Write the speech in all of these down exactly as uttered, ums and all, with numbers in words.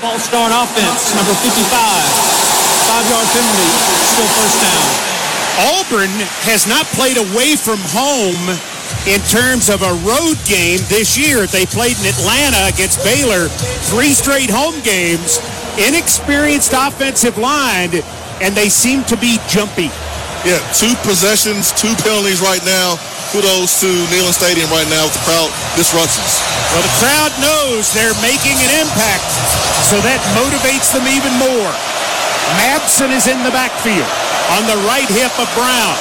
False start offense, number fifty-five. Five-yard penalty, still first down. Auburn has not played away from home in terms of a road game this year. They played in Atlanta against Baylor, three straight home games, inexperienced offensive line, and they seem to be jumpy. Yeah, two possessions, two penalties right now. Kudos to Neyland Stadium right now with the crowd disruptions. Well, the crowd knows they're making an impact, so that motivates them even more. Mabson is in the backfield on the right hip of Brown.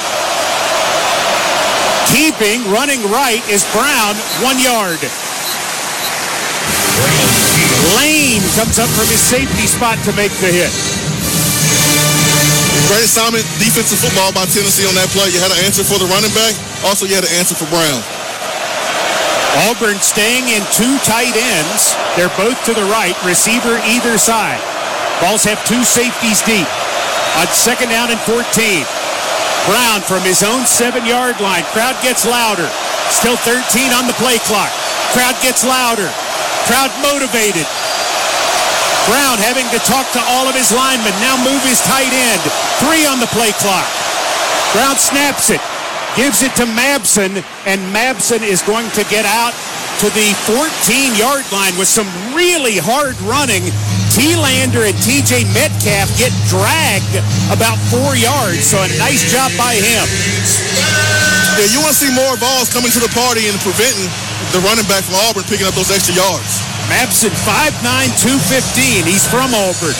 Keeping, running right is Brown, one yard. Lane comes up from his safety spot to make the hit. Great assignment, defensive football by Tennessee on that play. You had an answer for the running back. Also, you had an answer for Brown. Auburn staying in two tight ends. They're both to the right, receiver either side. Vols have two safeties deep. On second down and fourteen. Brown from his own seven-yard line. Crowd gets louder. Still thirteen on the play clock. Crowd gets louder. Crowd motivated. Brown having to talk to all of his linemen. Now move his tight end. Three on the play clock. Brown snaps it. Gives it to Mabson, and Mabson is going to get out to the fourteen-yard line with some really hard running. T. Lander and T J. Metcalf get dragged about four yards, so a nice job by him. Yeah, you want to see more balls coming to the party and preventing the running back from Auburn picking up those extra yards. Mabson, five nine, two fifteen. He's from Auburn.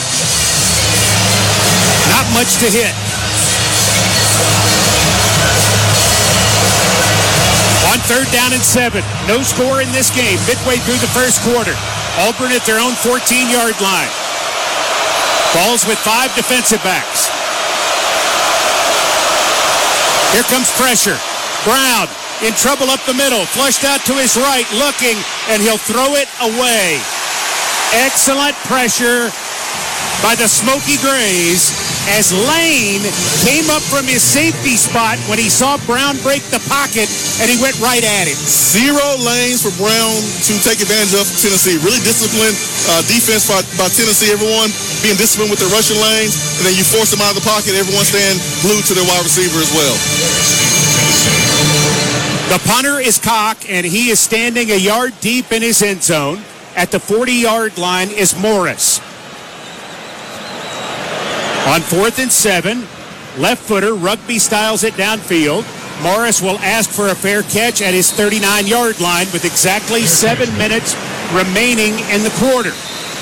Not much to hit. On third down and seven. No score in this game. Midway through the first quarter. Auburn at their own fourteen-yard line. Vols with five defensive backs. Here comes pressure. Brown in trouble up the middle. Flushed out to his right, looking, and he'll throw it away. Excellent pressure by the Smoky Grays as Lane came up from his safety spot when he saw Brown break the pocket, and he went right at him. Zero lanes for Brown to take advantage of Tennessee. Really disciplined uh, defense by, by Tennessee. Everyone being disciplined with their rushing lanes, and then you force them out of the pocket. Everyone staying glued to their wide receiver as well. The punter is cocked, and he is standing a yard deep in his end zone. At the forty-yard line is Morris. On fourth and seven, left footer, rugby styles it downfield. Morris will ask for a fair catch at his thirty-nine-yard line with exactly seven minutes remaining in the quarter.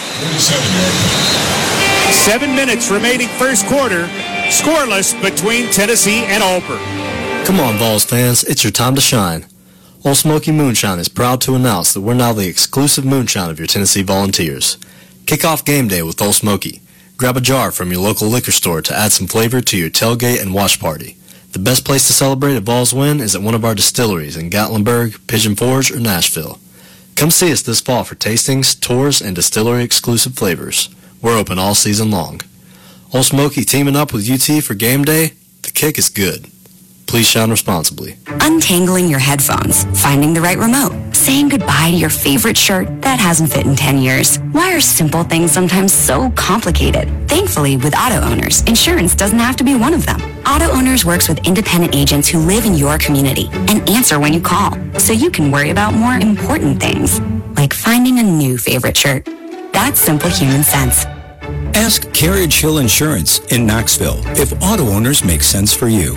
Seven minutes remaining first quarter, scoreless between Tennessee and Auburn. Come on, Vols fans, it's your time to shine. Old Smoky Moonshine is proud to announce that we're now the exclusive moonshine of your Tennessee Volunteers. Kick off game day with Old Smoky. Grab a jar from your local liquor store to add some flavor to your tailgate and watch party. The best place to celebrate a Vols win is at one of our distilleries in Gatlinburg, Pigeon Forge, or Nashville. Come see us this fall for tastings, tours, and distillery-exclusive flavors. We're open all season long. Old Smoky teaming up with U T for game day? The kick is good. Please shine responsibly. Untangling your headphones, finding the right remote, saying goodbye to your favorite shirt that hasn't fit in ten years. Why are simple things sometimes so complicated? Thankfully, with Auto Owners, insurance doesn't have to be one of them. Auto Owners works with independent agents who live in your community and answer when you call, so you can worry about more important things, like finding a new favorite shirt. That's simple human sense. Ask Carriage Hill Insurance in Knoxville if Auto Owners make sense for you.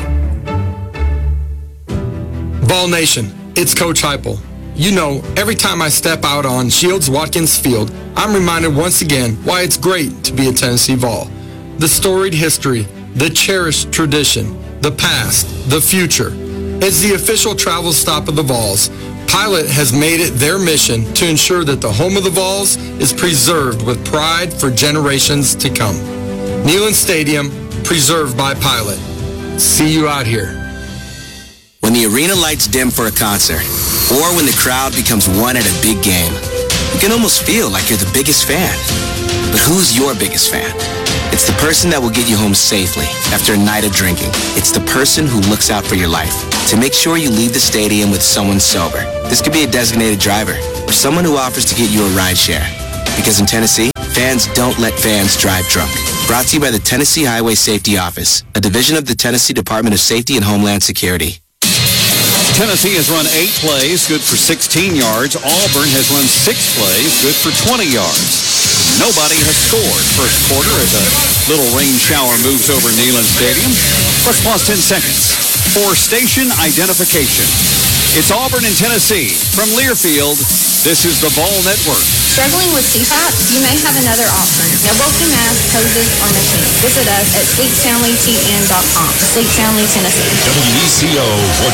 Vol Nation, it's Coach Heupel. You know, every time I step out on Shields-Watkins Field, I'm reminded once again why it's great to be a Tennessee Vol. The storied history, the cherished tradition, the past, the future. As the official travel stop of the Vols, Pilot has made it their mission to ensure that the home of the Vols is preserved with pride for generations to come. Neyland Stadium, preserved by Pilot. See you out here. When the arena lights dim for a concert, or when the crowd becomes one at a big game, you can almost feel like you're the biggest fan. But who's your biggest fan? It's the person that will get you home safely after a night of drinking. It's the person who looks out for your life to make sure you leave the stadium with someone sober. This could be a designated driver or someone who offers to get you a ride share. Because in Tennessee, Fans don't let fans drive drunk. Brought to you by the Tennessee Highway Safety Office, a division of the Tennessee Department of Safety and Homeland Security. Tennessee has run eight plays, good for sixteen yards. Auburn has run six plays, good for twenty yards. Nobody has scored first quarter as a little rain shower moves over Neyland Stadium. Let's pause ten seconds for station identification. It's Auburn in Tennessee. From Learfield, this is the Ball Network. Struggling with C PAP? You may have another option. No bulky masks, hoses, or machines. Visit us at sleep stanley t n dot com. Sleep Stanley, Tennessee. W E C O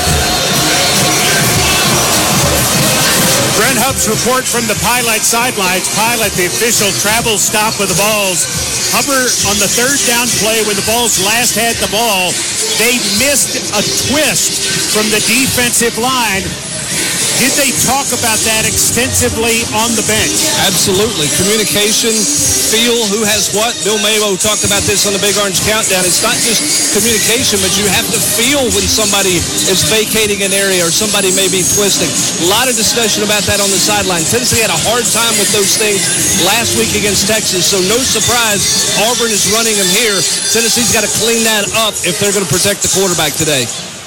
Brent Hubb's report from the Pilot sidelines. Pilot, the official travel stop of the Balls. Hubbard on the third down play when the Balls last had the ball. They missed a twist from the defensive line. Did they talk about that extensively on the bench? Absolutely. Communication, feel who has what. Bill Mabo talked about this on the Big Orange Countdown. It's not just communication, but you have to feel when somebody is vacating an area or somebody may be twisting. A lot of discussion about that on the sideline. Tennessee had a hard time with those things last week against Texas, so no surprise Auburn is running them here. Tennessee's got to clean that up if they're going to protect the quarterback today.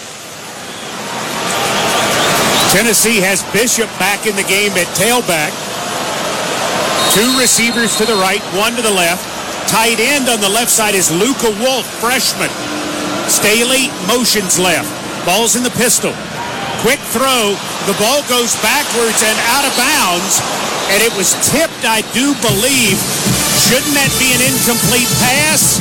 Tennessee has Bishop back in the game at tailback. Two receivers to the right, one to the left. Tight end on the left side is Luka Wolf, freshman. Staley motions left. Ball's in the pistol. Quick throw. The ball goes backwards and out of bounds. And it was tipped, I do believe. Shouldn't that be an incomplete pass?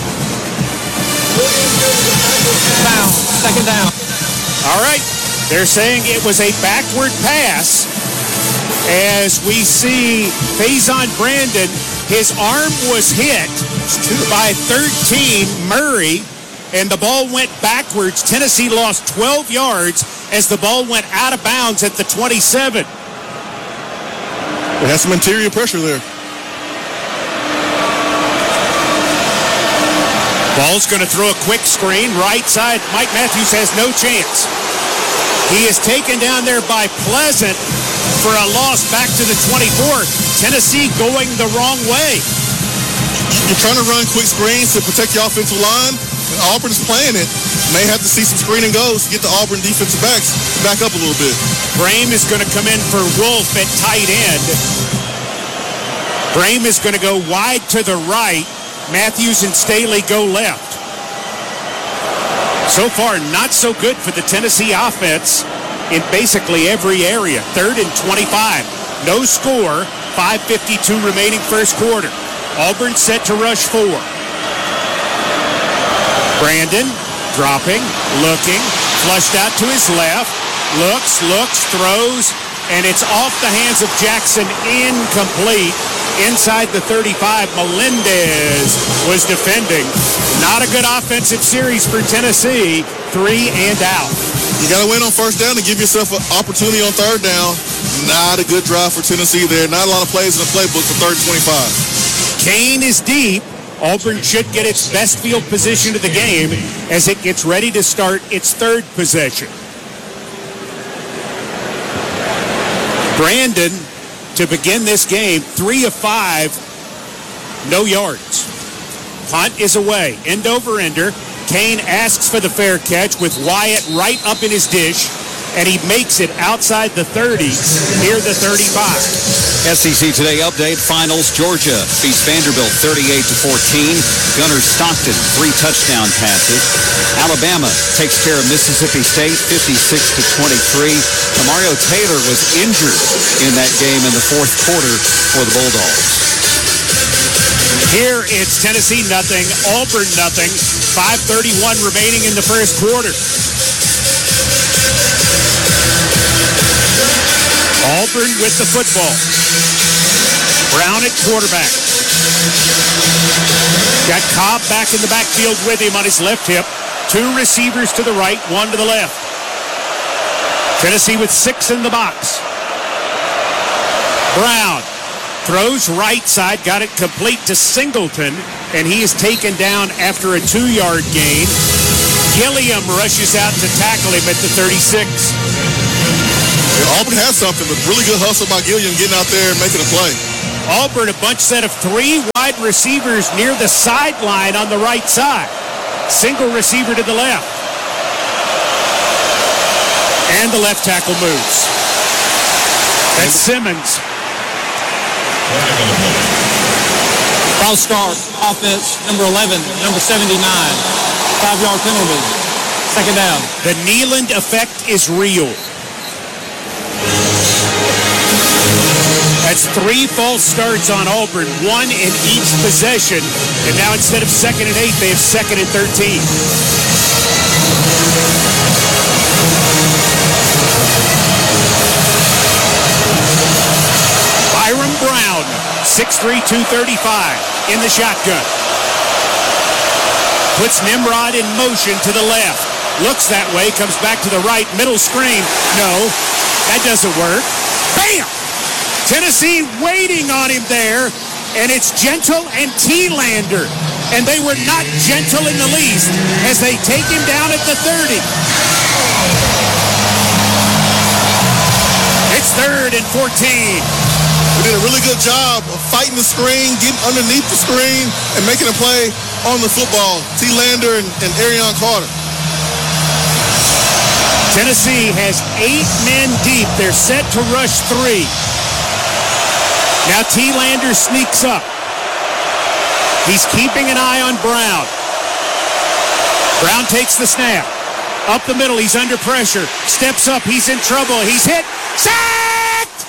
Down. Second down. All right. They're saying it was a backward pass as we see Faison Brandon. His arm was hit by thirteen, Murray, and the ball went backwards. Tennessee lost twelve yards as the ball went out of bounds at the twenty-seven. It has some interior pressure there. Ball's going to throw a quick screen. Right side, Mike Matthews has no chance. He is taken down there by Pleasant for a loss back to the twenty-four. Tennessee going the wrong way. You're trying to run quick screens to protect your offensive line, and Auburn's playing it. May have to see some screening goals to get the Auburn defensive backs back up a little bit. Brame is going to come in for Wolf at tight end. Brame is going to go wide to the right. Matthews and Staley go left. So far, not so good for the Tennessee offense in basically every area. Third and twenty-five. No score. five fifty-two remaining first quarter. Auburn set to rush four. Brandon dropping, looking, flushed out to his left. Looks, looks, throws, and it's off the hands of Jackson. Incomplete. Inside the thirty-five, Melendez was defending. Not a good offensive series for Tennessee. Three and out. You got to win on first down to give yourself an opportunity on third down. Not a good drive for Tennessee there. Not a lot of plays in the playbook for third and twenty-five. Kane is deep. Auburn should get its best field position of the game as it gets ready to start its third possession. Brandon, to begin this game, three of five, no yards. Punt is away. End over ender. Kane asks for the fair catch with Wyatt right up in his dish, and he makes it outside the thirty, near the thirty-five. S E C Today update. Finals. Georgia beats Vanderbilt thirty-eight to fourteen. Gunnar Stockton, three touchdown passes. Alabama takes care of Mississippi State fifty-six to twenty-three. Mario Taylor was injured in that game in the fourth quarter for the Bulldogs. Here it's Tennessee nothing, Auburn nothing. five thirty-one remaining in the first quarter. Auburn with the football. Brown at quarterback. Got Cobb back in the backfield with him on his left hip. Two receivers to the right, one to the left. Tennessee with six in the box. Brown throws right side, got it complete to Singleton, and he is taken down after a two-yard gain. Gilliam rushes out to tackle him at the thirty-six. Yeah, Auburn has something, but really good hustle by Gilliam getting out there and making a play. Auburn, a bunch set of three wide receivers near the sideline on the right side. Single receiver to the left. And the left tackle moves. That's Simmons. False start, offense, number eleven, number seventy-nine. Five-yard penalty. Second down. The Neyland effect is real. That's three false starts on Auburn, one in each possession. And now instead of second and eight, they have second and thirteen. Byron Brown, six three, two thirty-five, in the shotgun. Puts Nimrod in motion to the left. Looks that way, comes back to the right, middle screen. No, that doesn't work. Bam! Tennessee waiting on him there, and it's Gentle and T-Lander. And they were not gentle in the least as they take him down at the thirty. It's third and fourteen. We did a really good job of fighting the screen, getting underneath the screen, and making a play on the football. T-Lander and, and Arion Carter. Tennessee has eight men deep. They're set to rush three. Now T-Lander sneaks up. He's keeping an eye on Brown. Brown takes the snap. Up the middle, he's under pressure. Steps up, he's in trouble. He's hit. Sacked!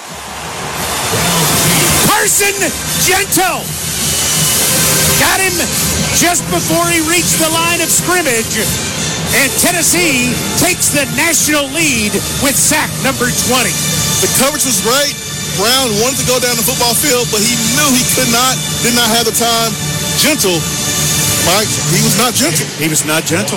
Carson Gentle got him just before he reached the line of scrimmage. And Tennessee takes the national lead with sack number twenty. The coverage was great. Brown wanted to go down the football field, but he knew he could not, did not have the time. Gentle, Mike, he was not gentle. He was not gentle.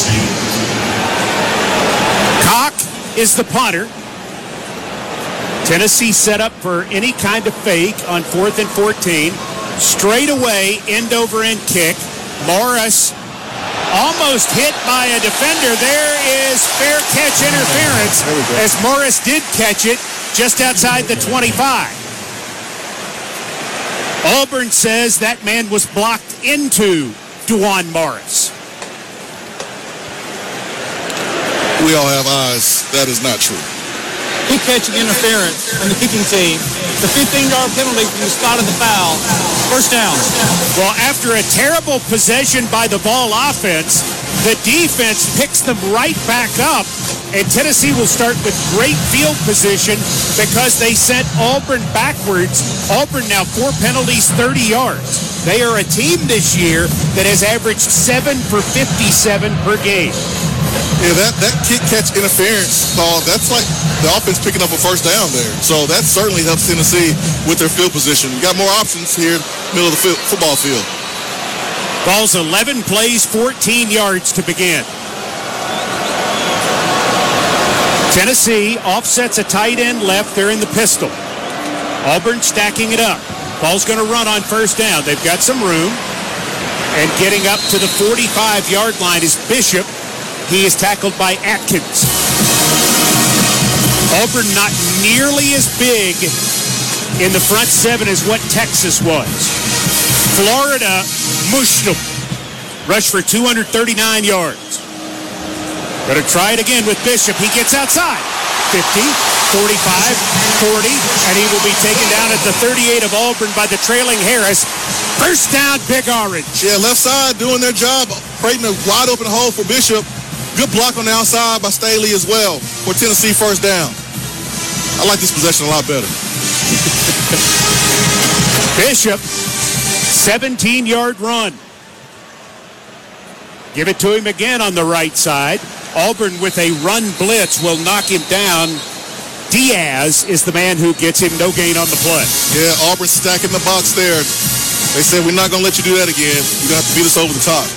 Cock is the punter. Tennessee set up for any kind of fake on fourth and fourteen. Straight away, end over end kick. Morris almost hit by a defender. There is fair catch interference as Morris did catch it just outside the twenty-five. Auburn says that man was blocked into Duane Morris. We all have eyes. That is not true. Keep catching interference on the kicking team. The fifteen-yard penalty from the spot of the foul. First down. Well, after a terrible possession by the ball offense, the defense picks them right back up, and Tennessee will start with great field position because they sent Auburn backwards. Auburn now four penalties, thirty yards. They are a team this year that has averaged seven for fifty-seven per game. Yeah, that, that kick-catch interference call, that's like the offense picking up a first down there. So that certainly helps Tennessee with their field position. You got more options here in the middle of the field, football field. Ball's eleven plays, fourteen yards to begin. Tennessee offsets a tight end left. They're in the pistol. Auburn stacking it up. Ball's going to run on first down. They've got some room. And getting up to the forty-five-yard line is Bishop. He is tackled by Atkins. Auburn not nearly as big in the front seven as what Texas was. Florida mushed them. Rushed for two hundred thirty-nine yards. Going to try it again with Bishop. He gets outside. fifty, forty-five, forty, and he will be taken down at the thirty-eight of Auburn by the trailing Harris. First down, Big Orange. Yeah, left side doing their job, creating a wide open hole for Bishop. Good block on the outside by Staley as well for Tennessee first down. I like this possession a lot better. Bishop, seventeen-yard run. Give it to him again on the right side. Auburn with a run blitz will knock him down. Diaz is the man who gets him no gain on the play. Yeah, Auburn stacking the box there. They said, we're not going to let you do that again. You're going to have to beat us over the top.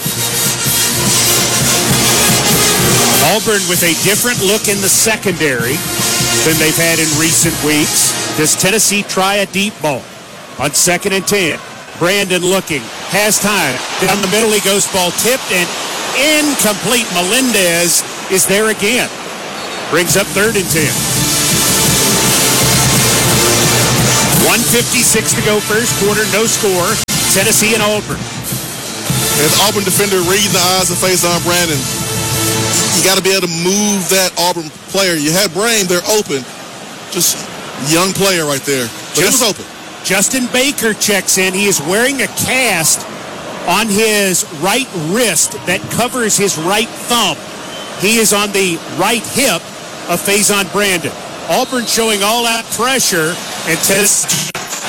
Auburn with a different look in the secondary than they've had in recent weeks. Does Tennessee try a deep ball on second and ten? Brandon looking, has time. Down the middle he goes, ball tipped and incomplete. Melendez is there again. Brings up third and ten. one fifty-six to go first quarter, no score. Tennessee and Auburn. As Auburn defender reading the eyes of Faison Brandon, you got to be able to move that Auburn player. You had Brame, they're open. Just young player right there. But Just, it was open. Justin Baker checks in. He is wearing a cast on his right wrist that covers his right thumb. He is on the right hip of Faison Brandon. Auburn showing all-out pressure, and Tennessee.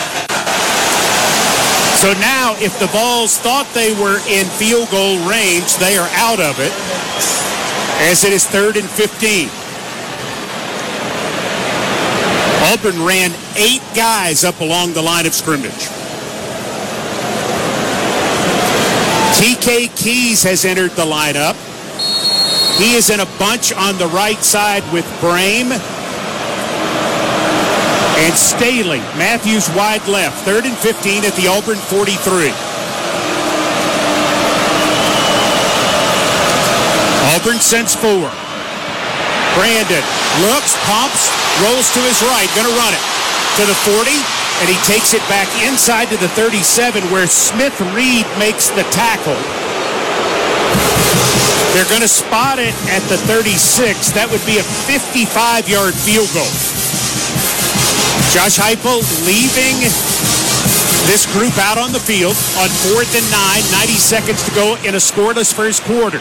So now, if the Vols thought they were in field goal range, they are out of it, as it is third and fifteen. Auburn ran eight guys up along the line of scrimmage. T K Keys has entered the lineup. He is in a bunch on the right side with Brame and Staley. Matthews wide left. Third and fifteen at the Auburn forty-three. Auburn sends four. Brandon looks, pumps, rolls to his right. Going to run it to the forty, and he takes it back inside to the thirty-seven where Smith Reed makes the tackle. They're going to spot it at the thirty-six. That would be a fifty-five-yard field goal. Josh Heupel leaving this group out on the field on fourth and nine, ninety seconds to go in a scoreless first quarter.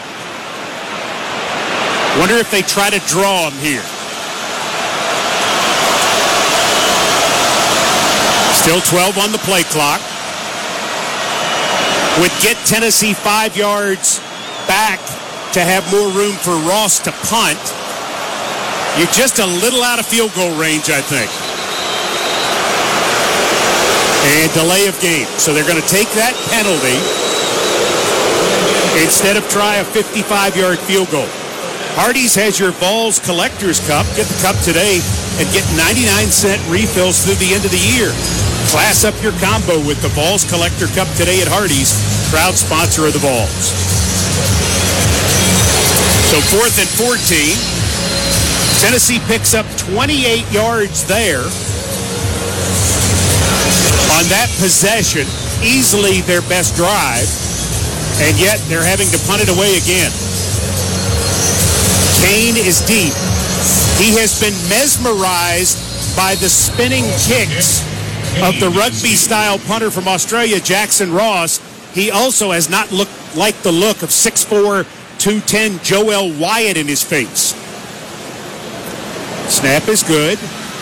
Wonder if they try to draw him here. Still twelve on the play clock. Would get Tennessee five yards back to have more room for Ross to punt. You're just a little out of field goal range, I think. And delay of game. So they're going to take that penalty instead of try a fifty-five-yard field goal. Hardee's has your Vols Collector's Cup. Get the cup today and get ninety-nine cent refills through the end of the year. Class up your combo with the Vols Collector Cup today at Hardee's, proud sponsor of the Vols. So fourth and fourteen. Tennessee picks up twenty-eight yards there on that possession. Easily their best drive, and yet they're having to punt it away again. Kane is deep. He has been mesmerized by the spinning kicks of the rugby-style punter from Australia, Jackson Ross. He also has not looked like the look of six four, two ten Joel Wyatt in his face. Snap is good.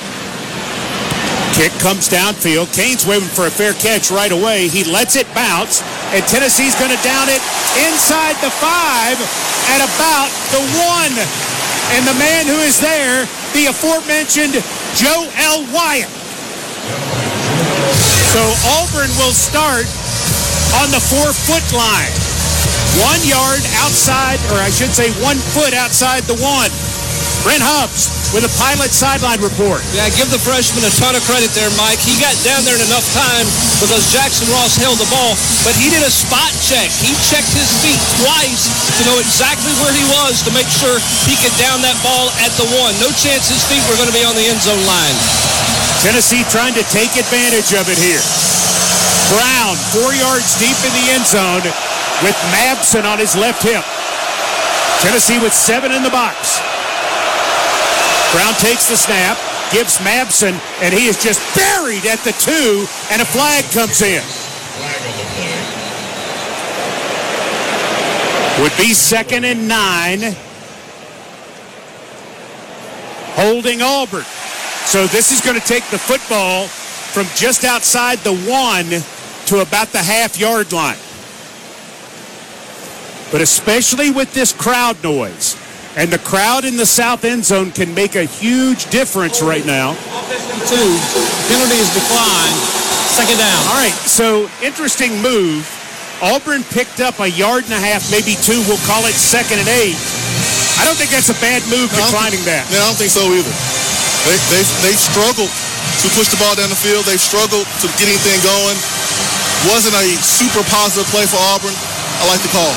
Kick comes downfield. Kane's waving for a fair catch right away. He lets it bounce, and Tennessee's going to down it inside the five at about the one. And the man who is there, the aforementioned Joel Wyatt. So Auburn will start on the four-foot line. One yard outside, or I should say one foot outside the one. Brent Hubbs with a Pilot sideline report. Yeah, give the freshman a ton of credit there, Mike. He got down there in enough time because Jackson Ross held the ball, but he did a spot check. He checked his feet twice to know exactly where he was to make sure he could down that ball at the one. No chance his feet were going to be on the end zone line. Tennessee trying to take advantage of it here. Brown, four yards deep in the end zone with Mabson on his left hip. Tennessee with seven in the box. Brown takes the snap, gives Mabson, and he is just buried at the two, and a flag comes in. Would be second and nine. Holding Auburn. So this is going to take the football from just outside the one to about the half-yard line. But especially with this crowd noise, and the crowd in the south end zone can make a huge difference right now. Two. Penalty is declined. Second down. All right, so interesting move. Auburn picked up a yard and a half, maybe two. We'll call it second and eight. I don't think that's a bad move, no, declining that. No, I don't think so either. They, they've, they've struggled to push the ball down the field. They've struggled to get anything going. Wasn't a super positive play for Auburn. I like the call.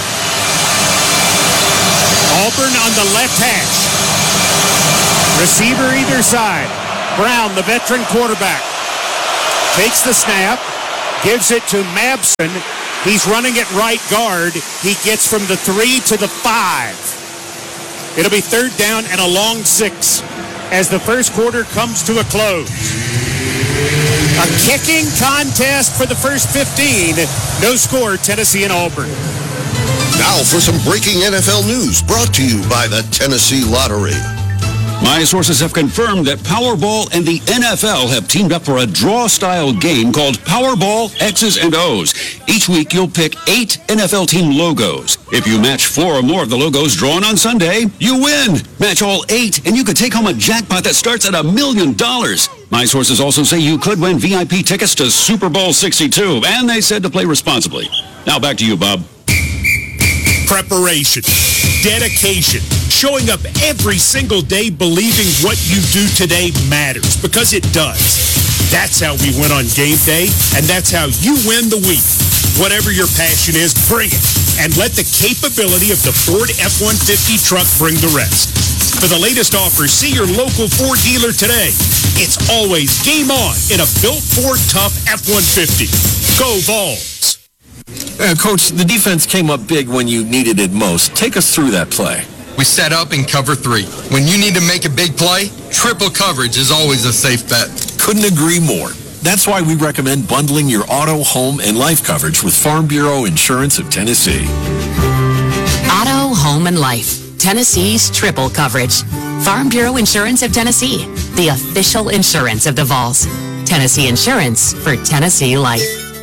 Auburn on the left hash. Receiver either side. Brown, the veteran quarterback. Takes the snap, gives it to Mabson. He's running at right guard. He gets from the three to the five. It'll be third down and a long six as the first quarter comes to a close. A kicking contest for the first fifteen. No score, Tennessee and Auburn. Now for some breaking N F L news brought to you by the Tennessee Lottery. My sources have confirmed that Powerball and the N F L have teamed up for a draw-style game called Powerball X's and O's. Each week, you'll pick eight N F L team logos. If you match four or more of the logos drawn on Sunday, you win. Match all eight, and you could take home a jackpot that starts at a million dollars. My sources also say you could win V I P tickets to Super Bowl sixty-two, and they said to play responsibly. Now back to you, Bob. Preparation, dedication, showing up every single day believing what you do today matters, because it does. That's how we win on game day, and that's how you win the week. Whatever your passion is, bring it, and let the capability of the Ford F one fifty truck bring the rest. For the latest offers, see your local Ford dealer today. It's always game on in a built Ford Tough F one fifty. Go Vols! Uh, Coach, the defense came up big when you needed it most. Take us through that play. We set up in cover three. When you need to make a big play, triple coverage is always a safe bet. Couldn't agree more. That's why we recommend bundling your auto, home, and life coverage with Farm Bureau Insurance of Tennessee. Auto, home, and life. Tennessee's triple coverage. Farm Bureau Insurance of Tennessee, the official insurance of the Vols. Tennessee Insurance for Tennessee life.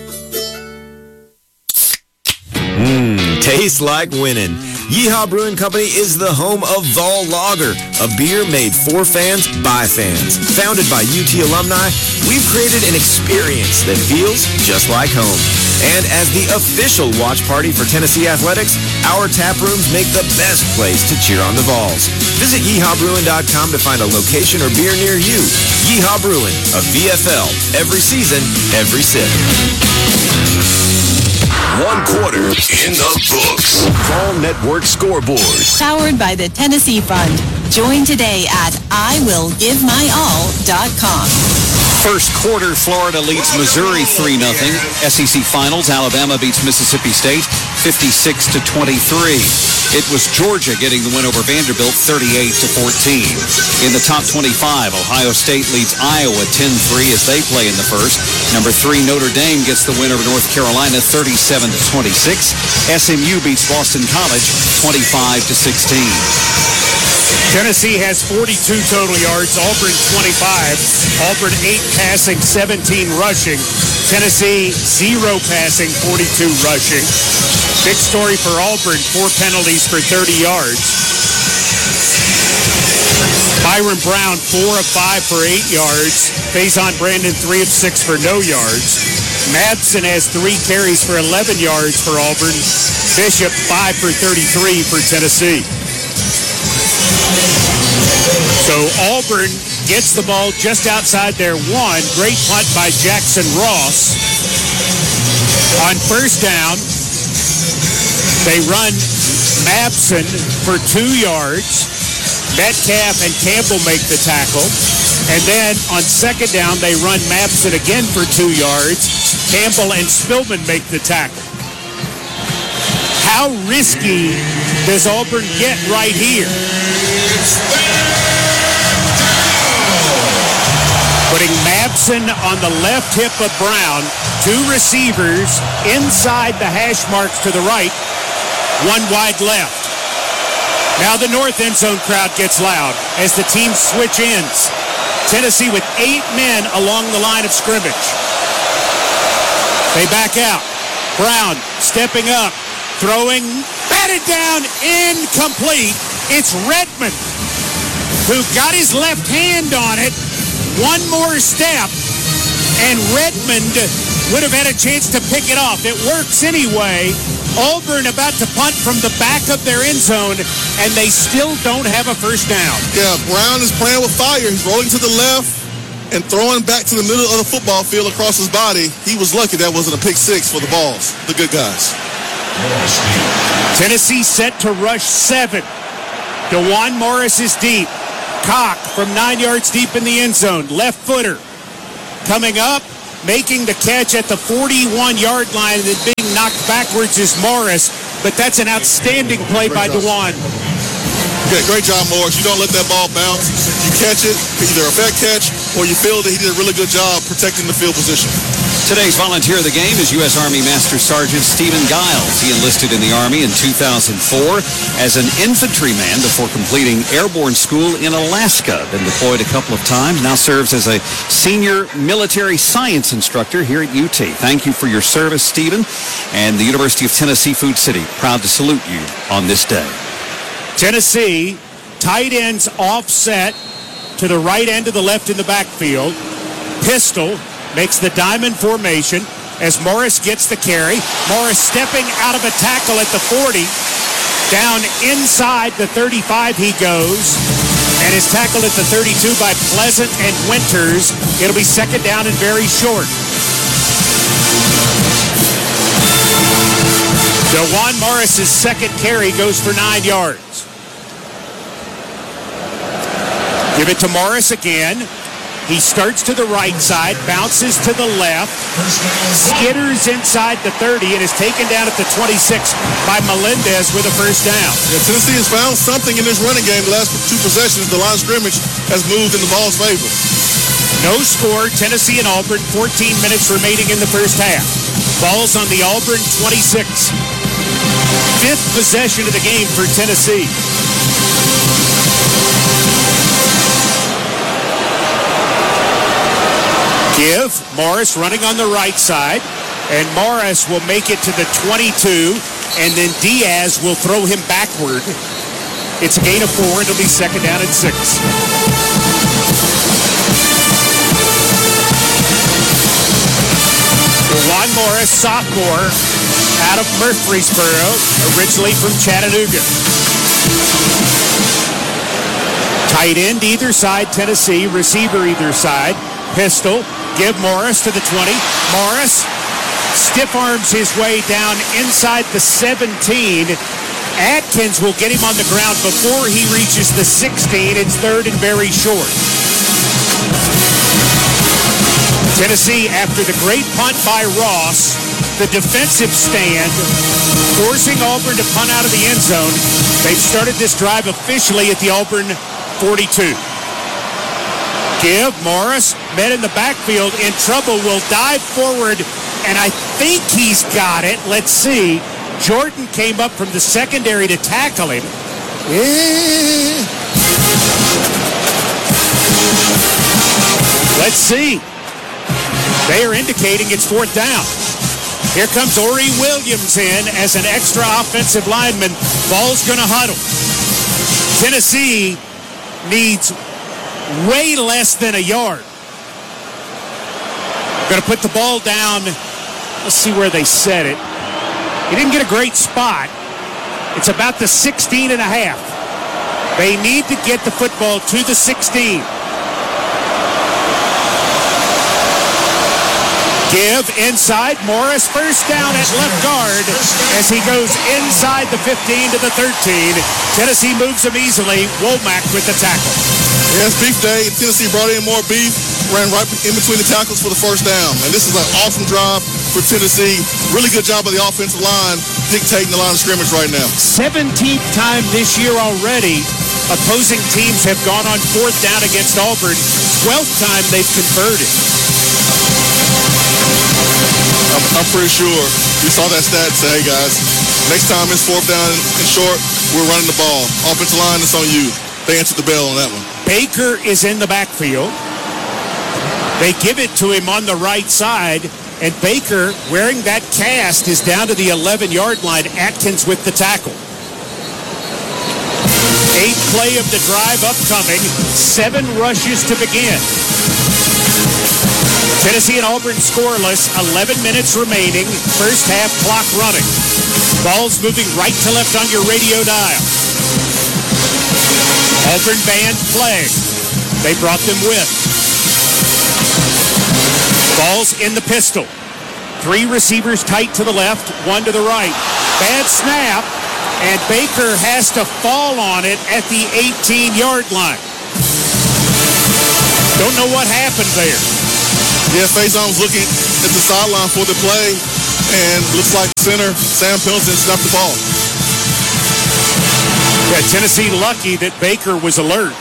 Mmm, tastes like winning. Yeehaw Brewing Company is the home of Vol Lager, a beer made for fans by fans. Founded by U T alumni, we've created an experience that feels just like home. And as the official watch party for Tennessee Athletics, our tap rooms make the best place to cheer on the Vols. Visit yeehaw brewing dot com to find a location or beer near you. Yeehaw Brewing, a V F L, every season, every sip. One quarter in the books. Fall Network scoreboard. Powered by the Tennessee Fund. Join today at I will give my all dot com. First quarter, Florida leads Missouri three nothing. S E C Finals, Alabama beats Mississippi State fifty-six to twenty-three. It was Georgia getting the win over Vanderbilt thirty-eight to fourteen. In the top twenty-five, Ohio State leads Iowa ten three as they play in the first. Number three, Notre Dame gets the win over North Carolina thirty-seven to twenty-six. S M U beats Boston College twenty-five to sixteen. Tennessee has forty-two total yards, Auburn twenty-five. Auburn eight passing, seventeen rushing. Tennessee zero passing, forty-two rushing. Big story for Auburn, four penalties for thirty yards. Byron Brown, four of five for eight yards. Faison Brandon, three of six for no yards. Madsen has three carries for eleven yards for Auburn. Bishop, five for thirty-three for Tennessee. So Auburn gets the ball just outside their one. Great punt by Jackson Ross. On first down, they run Mabson for two yards. Metcalf and Campbell make the tackle. And then on second down, they run Mabson again for two yards. Campbell and Spillman make the tackle. How risky does Auburn get right here? Putting Mabson on the left hip of Brown, two receivers inside the hash marks to the right, one wide left. Now the north end zone crowd gets loud as the teams switch ends. Tennessee with eight men along the line of scrimmage. They back out. Brown stepping up, throwing, batted down, incomplete. It's Redmond who got his left hand on it. One more step, and Redmond would have had a chance to pick it off. It works anyway. Auburn about to punt from the back of their end zone, and they still don't have a first down. Yeah, Brown is playing with fire. He's rolling to the left and throwing back to the middle of the football field across his body. He was lucky that wasn't a pick six for the Vols, the good guys. Tennessee set to rush seven. DeJuan Morris is deep. Cock from nine yards deep in the end zone. Left footer. Coming up, making the catch at the forty-one-yard line and then being knocked backwards is Morris. But that's an outstanding play by Dewan. Okay, great job, Morris. You don't let that ball bounce. You catch it, either a back catch or you feel that he did a really good job protecting the field position. Today's volunteer of the game is U S Army Master Sergeant Stephen Giles. He enlisted in the Army in two thousand four as an infantryman before completing airborne school in Alaska. Been deployed a couple of times. Now serves as a senior military science instructor here at U T. Thank you for your service, Stephen. And the University of Tennessee Food City, proud to salute you on this day. Tennessee, tight ends offset to the right end to the left in the backfield. Pistol makes the diamond formation as Morris gets the carry. Morris stepping out of a tackle at the forty. Down inside the thirty-five he goes. And is tackled at the thirty-two by Pleasant and Winters. It'll be second down and very short. Dewan Morris's second carry goes for nine yards. Give it to Morris again. He starts to the right side, bounces to the left, skitters inside the thirty, and is taken down at the twenty-six by Melendez with a first down. Yeah, Tennessee has found something in this running game. The last two possessions, the line of scrimmage has moved in the ball's favor. No score, Tennessee and Auburn, fourteen minutes remaining in the first half. Ball's on the Auburn twenty-six. Fifth possession of the game for Tennessee. Give, Morris running on the right side, and Morris will make it to the twenty-two, and then Diaz will throw him backward. It's a gain of four, and it'll be second down and six. Dewan Morris, sophomore, out of Murfreesboro, originally from Chattanooga. Tight end either side, Tennessee, receiver either side. Pistol, give Morris to the twenty. Morris stiff arms his way down inside the seventeen. Atkins will get him on the ground before he reaches the sixteen. It's third and very short. Tennessee, after the great punt by Ross, the defensive stand, forcing Auburn to punt out of the end zone. They've started this drive officially at the Auburn forty-two. Give, Morris, met in the backfield, in trouble, will dive forward, and I think he's got it. Let's see. Jordan came up from the secondary to tackle him. Yeah. Let's see. They are indicating it's fourth down. Here comes Ori Williams in as an extra offensive lineman. Ball's going to huddle. Tennessee needs way less than a yard. Going to put the ball down. Let's see where they set it. He didn't get a great spot. It's about the sixteen and a half. They need to get the football to the sixteen. Give inside. Morris first down at left guard as he goes inside the fifteen to the thirteen. Tennessee moves him easily. Womack with the tackle. Yeah, it's beef day. Tennessee brought in more beef, ran right in between the tackles for the first down. And this is an awesome drive for Tennessee. Really good job of the offensive line dictating the line of scrimmage right now. seventeenth time this year already opposing teams have gone on fourth down against Auburn. twelfth time they've converted. I'm, I'm pretty sure we saw that stat and say, hey guys, next time it's fourth down and short, we're running the ball. Offensive line, it's on you. They answered the bell on that one. Baker is in the backfield. They give it to him on the right side, and Baker, wearing that cast, is down to the eleven-yard line. Atkins with the tackle. Eighth play of the drive upcoming. Seven rushes to begin. Tennessee and Auburn scoreless. eleven minutes remaining. First half clock running. Ball's moving right to left on your radio dial. Auburn band flag. They brought them with. Ball's in the pistol. Three receivers tight to the left, one to the right. Bad snap, and Baker has to fall on it at the eighteen-yard line. Don't know what happened there. Yeah, Faison was looking at the sideline for the play, and looks like center Sam Pendleton snapped the ball. Yeah, Tennessee lucky that Baker was alert.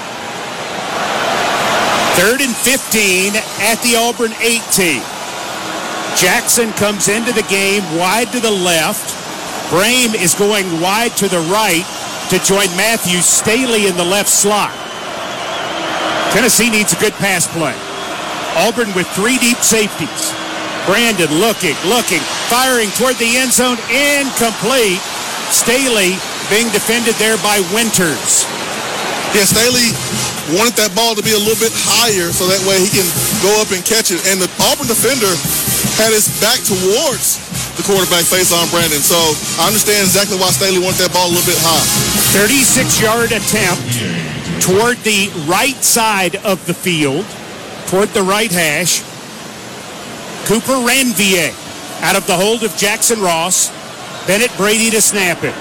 Third and fifteen at the Auburn eighteen. Jackson comes into the game wide to the left. Brame is going wide to the right to join Matthews. Staley in the left slot. Tennessee needs a good pass play. Auburn with three deep safeties. Brandon looking, looking, firing toward the end zone. Incomplete. Staley being defended there by Winters. Yeah, Staley wanted that ball to be a little bit higher so that way he can go up and catch it. And the Auburn defender had his back towards the quarterback, Faison Brandon. So I understand exactly why Staley wanted that ball a little bit high. thirty-six-yard attempt toward the right side of the field, toward the right hash. Cooper Ranvier out of the hold of Jackson Ross. Bennett Brady to snap it.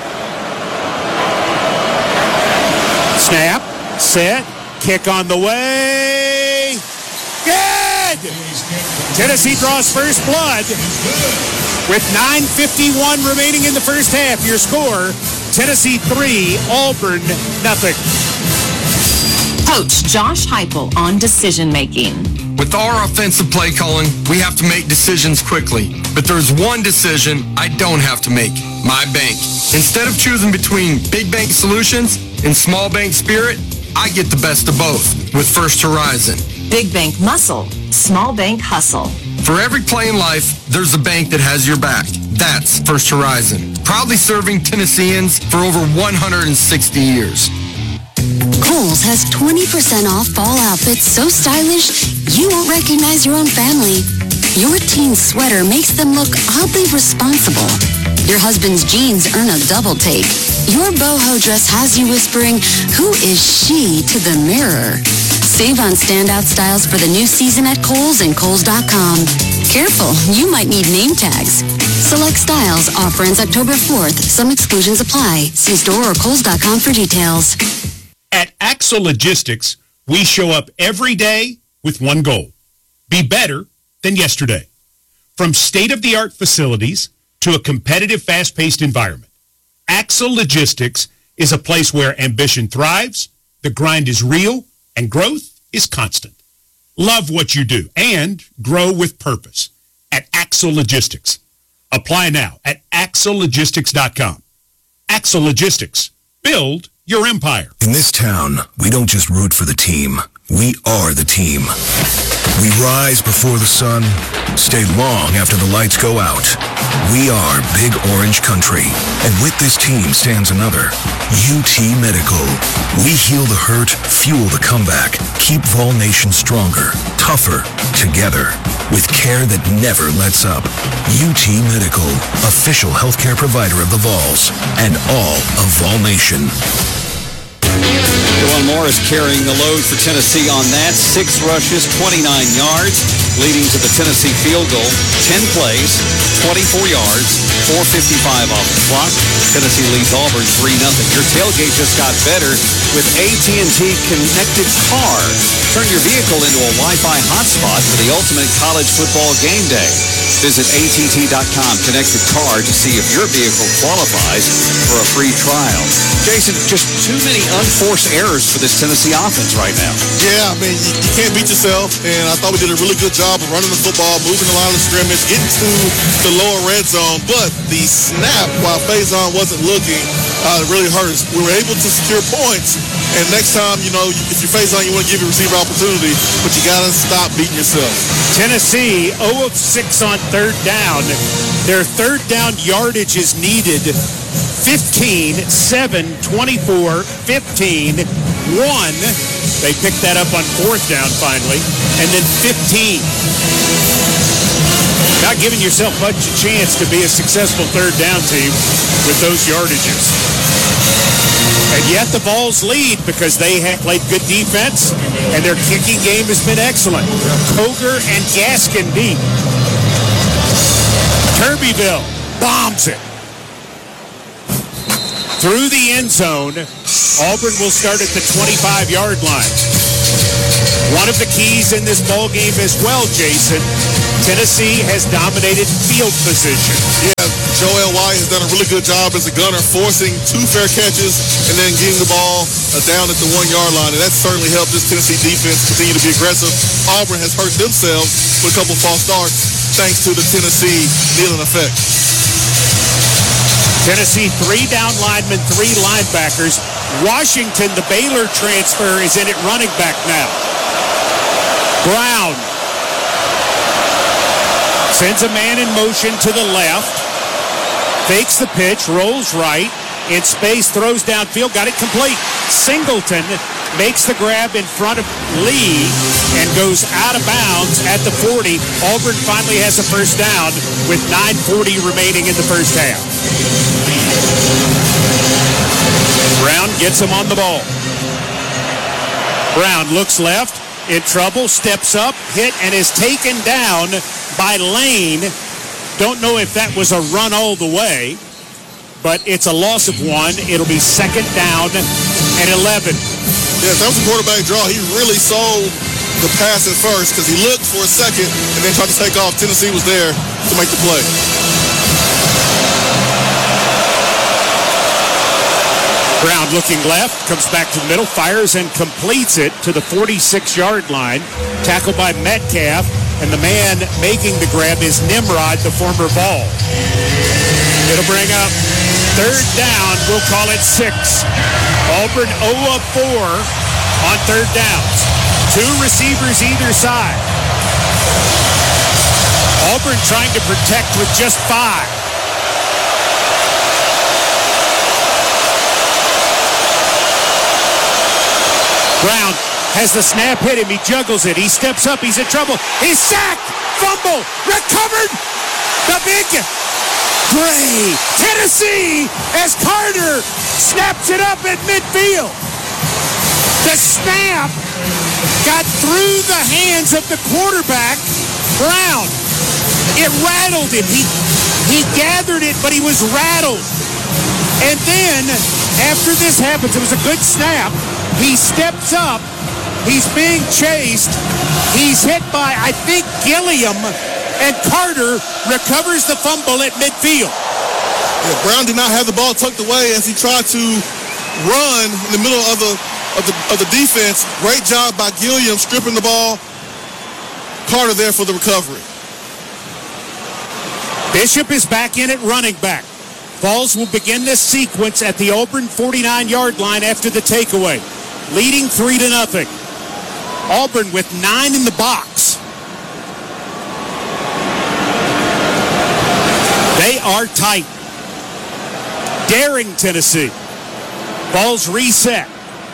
Snap, set, kick on the way. Good! Tennessee draws first blood with nine fifty-one remaining in the first half. Your score, Tennessee three, Auburn nothing. Coach Josh Heupel on decision making. With our offensive play calling, we have to make decisions quickly. But there's one decision I don't have to make, my bank. Instead of choosing between big bank solutions and small bank spirit, I get the best of both with First Horizon. Big bank muscle, small bank hustle. For every play in life, there's a bank that has your back. That's First Horizon. Proudly serving Tennesseans for over one hundred sixty years. Kohl's has twenty percent off fall outfits so stylish you won't recognize your own family. Your teen's sweater makes them look oddly responsible. Your husband's jeans earn a double take. Your boho dress has you whispering, "Who is she?" to the mirror. Save on standout styles for the new season at Kohl's and Kohl's dot com. Careful, you might need name tags. Select styles. Offer ends October fourth. Some exclusions apply. See store or Kohl's dot com for details. At Axel Logistics, we show up every day with one goal: be better than yesterday. From state-of-the-art facilities to a competitive, fast-paced environment, Axel Logistics is a place where ambition thrives, the grind is real, and growth is constant. Love what you do and grow with purpose at Axel Logistics. Apply now at axel logistics dot com. Axel Logistics. Build your empire. In this town, we don't just root for the team. We are the team. We rise before the sun, stay long after the lights go out. We are Big Orange Country. And with this team stands another, U T Medical. We heal the hurt, fuel the comeback, keep Vol Nation stronger, tougher, together, with care that never lets up. U T Medical, official healthcare provider of the Vols, and all of Vol Nation. Jawan Morris carrying the load for Tennessee on that. Six rushes, twenty-nine yards, leading to the Tennessee field goal. Ten plays, twenty-four yards, four fifty-five off the clock. Tennessee leads Auburn three nothing. Your tailgate just got better with A T and T Connected Car. Turn your vehicle into a Wi-Fi hotspot for the ultimate college football game day. Visit A T T dot com Connected Car to see if your vehicle qualifies for a free trial. Jason, just too many unforced errors for this Tennessee offense right now. Yeah, I mean, you, you can't beat yourself, and I thought we did a really good job of running the football, moving the line of scrimmage, getting to the lower red zone, but the snap, while Faison wasn't looking, uh, it really hurt us. We were able to secure points, and next time, you know, if you're Faison, you want to give your receiver opportunity, but you got to stop beating yourself. Tennessee, zero of six on third down. Their third down yardage is needed. fifteen, seven, twenty-four, fifteen, one. They picked that up on fourth down finally. And then fifteen. Not giving yourself much a chance to be a successful third down team with those yardages. And yet the Vols lead because they have played good defense and their kicking game has been excellent. Coger and Gaskin deep. Turbeville bombs it through the end zone. Auburn will start at the twenty-five-yard line. One of the keys in this ball game as well, Jason, Tennessee has dominated field position. Yeah, Joel White has done a really good job as a gunner, forcing two fair catches and then getting the ball uh, down at the one-yard line, and that's certainly helped this Tennessee defense continue to be aggressive. Auburn has hurt themselves with a couple false starts thanks to the Tennessee kneeling effect. Tennessee, three down linemen, three linebackers. Washington, the Baylor transfer, is in at running back now. Brown sends a man in motion to the left, fakes the pitch, rolls right, in space, throws downfield, got it complete. Singleton makes the grab in front of Lee and goes out of bounds at the forty. Auburn finally has a first down with nine forty remaining in the first half. Brown gets him on the ball. Brown looks left, in trouble, steps up, hit, and is taken down by Lane. Don't know if that was a run all the way, but it's a loss of one. It'll be second down and eleven. Yeah, that was a quarterback draw. He really sold the pass at first because he looked for a second and then tried to take off. Tennessee was there to make the play. Brown looking left, comes back to the middle, fires and completes it to the forty-six-yard line. Tackled by Metcalf, and the man making the grab is Nimrod, the former Vol. It'll bring up third down. We'll call it six. Auburn oh of four on third downs. Two receivers either side. Auburn trying to protect with just five. Brown has the snap hit him. He juggles it. He steps up. He's in trouble. He's sacked. Fumble. Recovered. The big Gray. Tennessee as Carter snaps it up at midfield. The snap got through the hands of the quarterback, Brown. It rattled him. He, he gathered it, but he was rattled. And then, after this happens, it was a good snap. He steps up. He's being chased. He's hit by, I think, Gilliam. And Carter recovers the fumble at midfield. Yeah, Brown did not have the ball tucked away as he tried to run in the middle of the, of the, of the defense. Great job by Gilliam stripping the ball. Carter there for the recovery. Bishop is back in at running back. Vols will begin this sequence at the Auburn forty-nine-yard line after the takeaway, leading three to nothing. Auburn with nine in the box. They are tight. Daring Tennessee. Vols reset.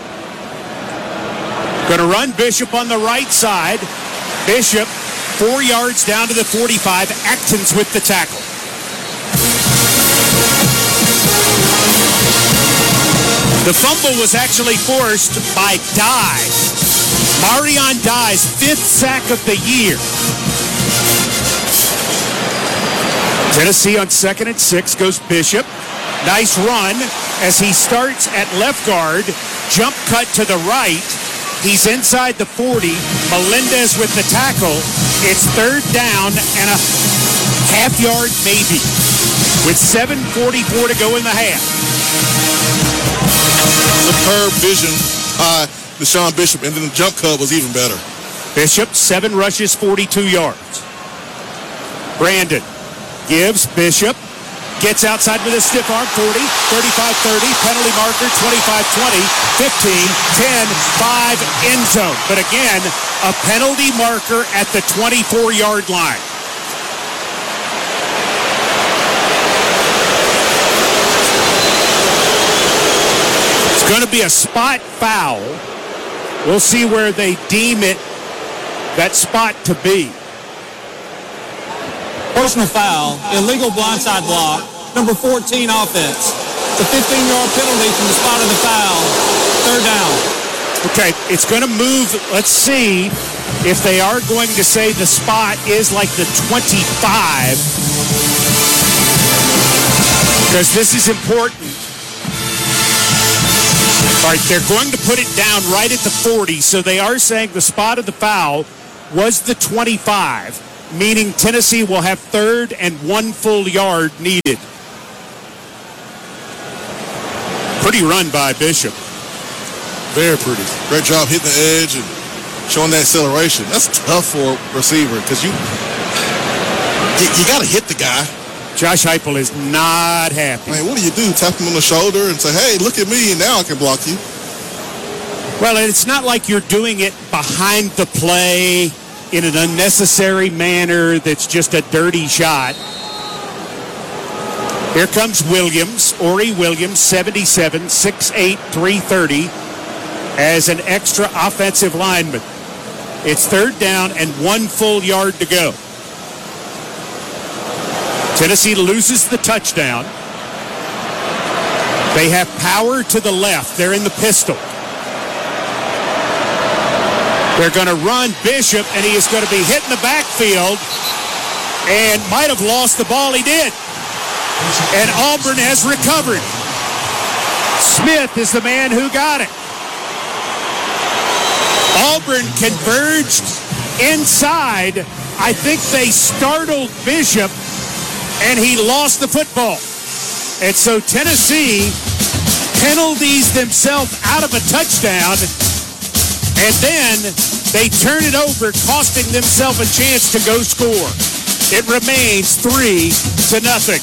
Going to run Bishop on the right side. Bishop four yards down to the forty-five. Atkins with the tackle. The fumble was actually forced by Dye. Marion Dye's fifth sack of the year. Tennessee on second and six goes Bishop. Nice run as he starts at left guard. Jump cut to the right. He's inside the forty. Melendez with the tackle. It's third down and a half yard maybe with seven forty-four to go in the half. Superb vision by Deshaun Bishop, and then the jump cut was even better. Bishop, seven rushes, forty-two yards. Brandon gives Bishop, gets outside with a stiff arm, forty, thirty-five thirty, penalty marker, twenty-five twenty, fifteen, ten, five, end zone. But again, a penalty marker at the twenty-four-yard line. It's going to be a spot foul. We'll see where they deem it, that spot to be. Personal foul, illegal blindside block, number fourteen offense. It's a fifteen-yard penalty from the spot of the foul. Third down. Okay, it's going to move. Let's see if they are going to say the spot is like the twenty-five. Because this is important. All right, they're going to put it down right at the forty, so they are saying the spot of the foul was the twenty-five, meaning Tennessee will have third and one full yard needed. Pretty run by Bishop. Very pretty. Great job hitting the edge and showing that acceleration. That's tough for a receiver because you, you, you got to hit the guy. Josh Heupel is not happy. Man, what do you do? Tap him on the shoulder and say, hey, look at me, and now I can block you. Well, it's not like you're doing it behind the play in an unnecessary manner that's just a dirty shot. Here comes Williams, Ori Williams, seventy-seven, six eight, three thirty, as an extra offensive lineman. It's third down and one full yard to go. Tennessee loses the touchdown. They have power to the left. They're in the pistol. They're going to run Bishop, and he is going to be hit in the backfield and might have lost the ball. He did. And Auburn has recovered. Smith is the man who got it. Auburn converged inside. I think they startled Bishop, and he lost the football. And so Tennessee penalties themselves out of a touchdown, and then they turn it over, costing themselves a chance to go score. It remains three to nothing.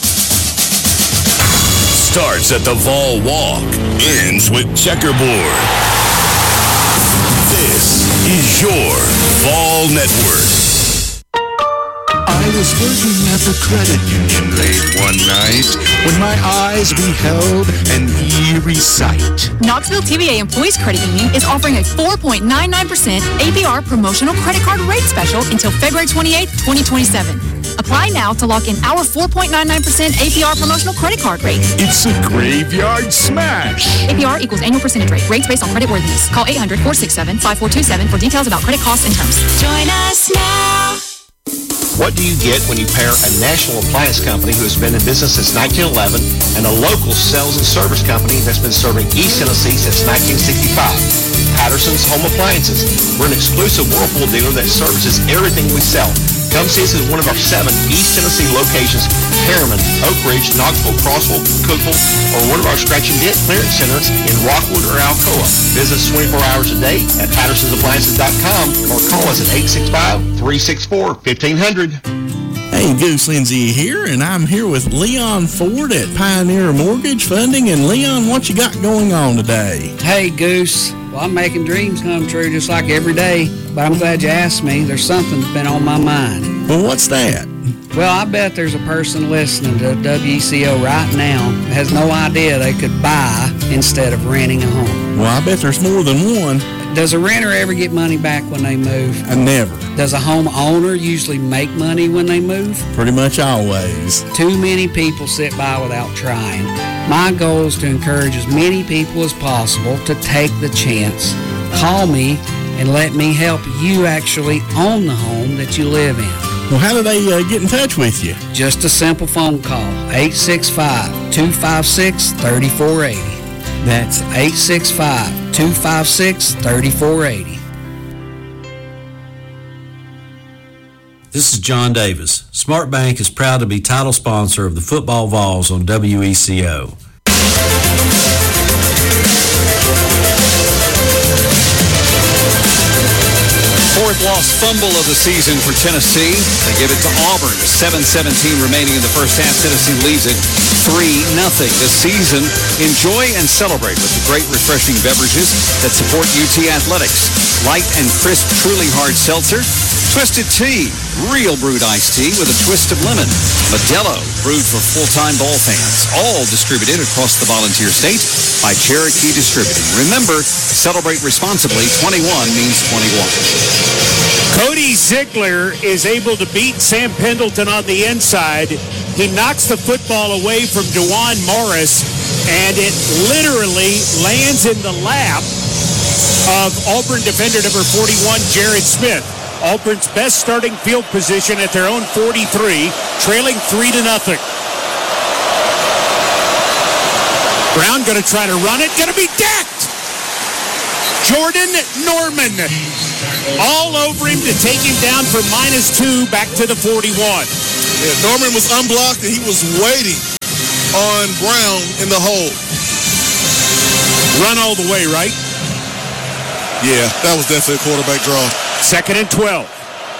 Starts at the Vol Walk, ends with checkerboard. This is your Vol Network. I was working at the credit union late one night when my eyes beheld an eerie sight. Knoxville T V A Employees Credit Union is offering a four point nine nine percent A P R promotional credit card rate special until February twenty-eighth, twenty twenty-seven. Apply now to lock in our four point nine nine percent A P R promotional credit card rate. It's a graveyard smash. A P R equals annual percentage rate. Rates based on credit worthiness. Call eight hundred, four six seven, five four two seven for details about credit costs and terms. Join us now. What do you get when you pair a national appliance company who has been in business since nineteen eleven and a local sales and service company that's been serving East Tennessee since nineteen sixty-five? Patterson's Home Appliances. We're an exclusive Whirlpool dealer that services everything we sell. Come see us at one of our seven East Tennessee locations, Harriman, Oak Ridge, Knoxville, Crossville, Cookville, or one of our scratch and dent clearance centers in Rockwood or Alcoa. Visit us twenty-four hours a day at pattersons appliances dot com or call us at eight six five, three six four, one five zero zero. Hey, Goose Lindsay here, and I'm here with Leon Ford at Pioneer Mortgage Funding. And Leon, what you got going on today? Hey, Goose. Well, I'm making dreams come true just like every day, but I'm glad you asked me. There's something that's been on my mind. Well, what's that? Well, I bet there's a person listening to W E C O right now that has no idea they could buy instead of renting a home. Well, I bet there's more than one. Does a renter ever get money back when they move? I never. Does a homeowner usually make money when they move? Pretty much always. Too many people sit by without trying. My goal is to encourage as many people as possible to take the chance. Call me and let me help you actually own the home that you live in. Well, how do they uh, get in touch with you? Just a simple phone call, eight six five, two five six, three four eight zero. That's eight six five, two five six, three four eight zero. This is John Davis. Smart Bank is proud to be title sponsor of the Football Vols on W E C O. Fourth lost fumble of the season for Tennessee. They give it to Auburn. seven seventeen remaining in the first half. Tennessee leads it three nothing. This season, enjoy and celebrate with the great refreshing beverages that support U T Athletics. Light and crisp, truly hard seltzer. Twisted Tea, real brewed iced tea with a twist of lemon. Modelo, brewed for full-time ball fans. All distributed across the Volunteer State by Cherokee Distributing. Remember, celebrate responsibly. twenty-one means twenty-one. Cody Ziegler is able to beat Sam Pendleton on the inside. He knocks the football away from DeJuan Morris, and it literally lands in the lap of Auburn defender number forty-one, Jared Smith. Auburn's best starting field position at their own forty-three, trailing three to nothing. Brown going to try to run it, going to be decked. Jordan Norman all over him to take him down for minus two back to the forty-one. Yeah, Norman was unblocked and he was waiting on Brown in the hole. Run all the way, right? Yeah, that was definitely a quarterback draw. Second and twelve.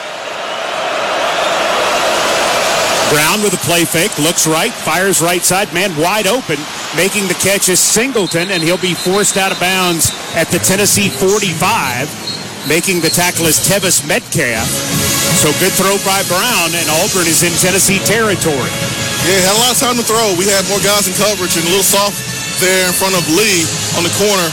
Brown with a play fake, looks right, fires right side, man wide open. Making the catch is Singleton, and he'll be forced out of bounds at the Tennessee forty-five. Making the tackle is Tevis Metcalf. So good throw by Brown, and Auburn is in Tennessee territory. Yeah, had a lot of time to throw. We had more guys in coverage and a little soft there in front of Lee on the corner.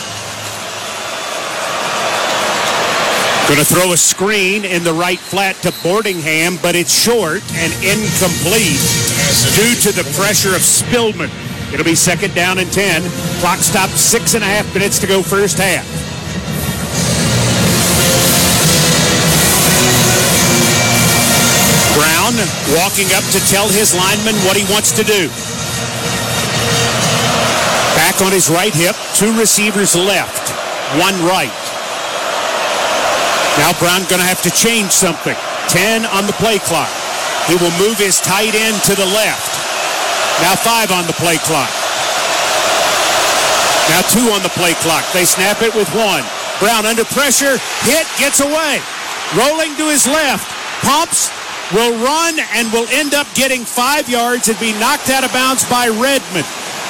Going to throw a screen in the right flat to Boardingham, but it's short and incomplete due to the pressure of Spillman. It'll be second down and ten. Clock stopped six and a half minutes to go first half. Brown walking up to tell his lineman what he wants to do. Back on his right hip, two receivers left, one right. Now Brown going to have to change something. ten on the play clock. He will move his tight end to the left. Now five on the play clock. Now two on the play clock. They snap it with one. Brown under pressure. Hit. Gets away. Rolling to his left. Pumps. Will run and will end up getting five yards and be knocked out of bounds by Redmond.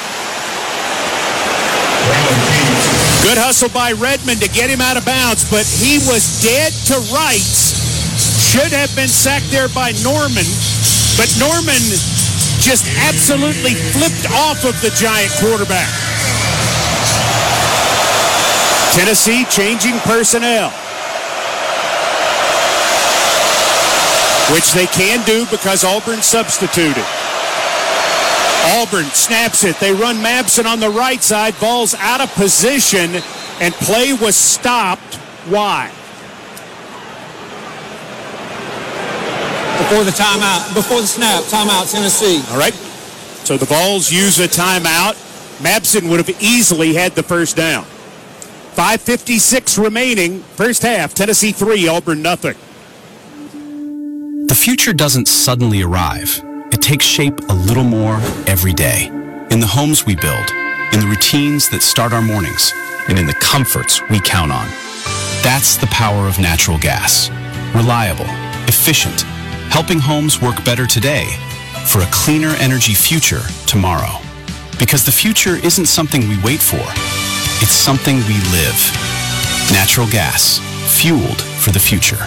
Good hustle by Redmond to get him out of bounds, but he was dead to rights. Should have been sacked there by Norman, but Norman just absolutely flipped off of the Giant quarterback. Tennessee changing personnel, which they can do because Auburn substituted. Auburn snaps it. They run Mabson on the right side. Ball's out of position, and play was stopped. Why? Before the timeout, before the snap, timeout, Tennessee. All right. So the Vols use a timeout. Mabson would have easily had the first down. five fifty-six remaining. First half, Tennessee three, Auburn nothing. The future doesn't suddenly arrive. It takes shape a little more every day. In the homes we build, in the routines that start our mornings, and in the comforts we count on. That's the power of natural gas. Reliable, efficient, helping homes work better today for a cleaner energy future tomorrow. Because the future isn't something we wait for. It's something we live. Natural gas, fueled for the future.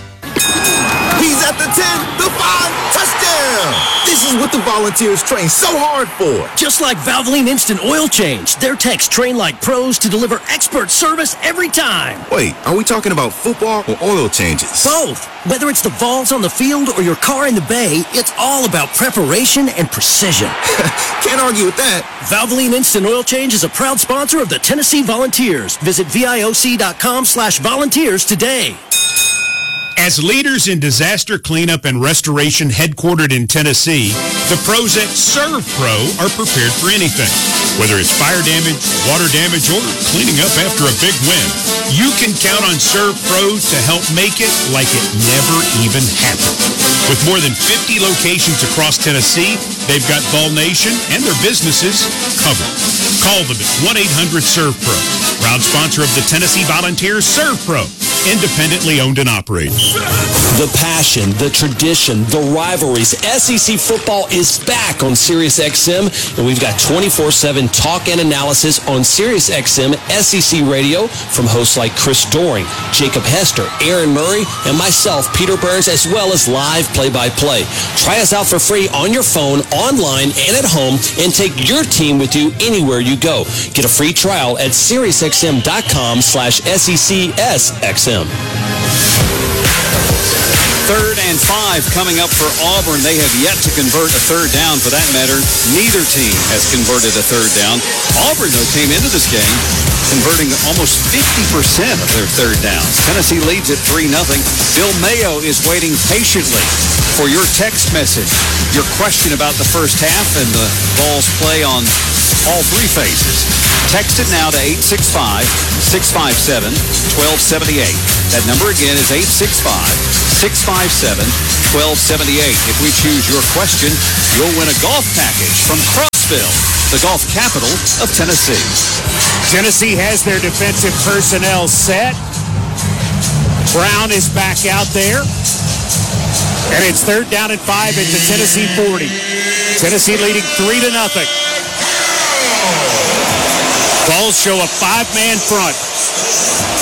He's at the ten, the five, touchdown! This is what the Volunteers train so hard for. Just like Valvoline Instant Oil Change, their techs train like pros to deliver expert service every time. Wait, are we talking about football or oil changes? Both. Whether it's the Vols on the field or your car in the bay, it's all about preparation and precision. Can't argue with that. Valvoline Instant Oil Change is a proud sponsor of the Tennessee Volunteers. Visit VIOC.com slash volunteers today. As leaders in disaster cleanup and restoration headquartered in Tennessee, the pros at ServPro are prepared for anything. Whether it's fire damage, water damage, or cleaning up after a big wind, you can count on ServPro to help make it like it never even happened. With more than fifty locations across Tennessee, they've got Vol Nation and their businesses covered. Call them at one eight hundred ServPro. Proud sponsor of the Tennessee Volunteers, ServPro. Independently owned and operated. The passion, the tradition, the rivalries. S E C football is back on SiriusXM, and we've got twenty-four seven talk and analysis on SiriusXM S E C Radio from hosts like Chris Doring, Jacob Hester, Aaron Murray, and myself, Peter Burns, as well as live play-by-play. Try us out for free on your phone, online, and at home, and take your team with you anywhere you go. Get a free trial at SiriusXM.com slash SECSXM. Third and five coming up for Auburn. They have yet to convert a third down. For that matter, neither team has converted a third down. Auburn, though, came into this game converting almost fifty percent of their third downs. Tennessee leads at three nothing. Bill Mayo is waiting patiently for your text message, your question about the first half and the Vols' play on all three phases. Text it now to eight six five, six five seven, one two seven eight. That number again is eight six five, six five seven, one two seven eight. If we choose your question, you'll win a golf package from Crossville, the golf capital of Tennessee. Tennessee has their defensive personnel set. Brown is back out there. And it's third down and five at the Tennessee forty. Tennessee leading three to nothing. Vols show a five-man front.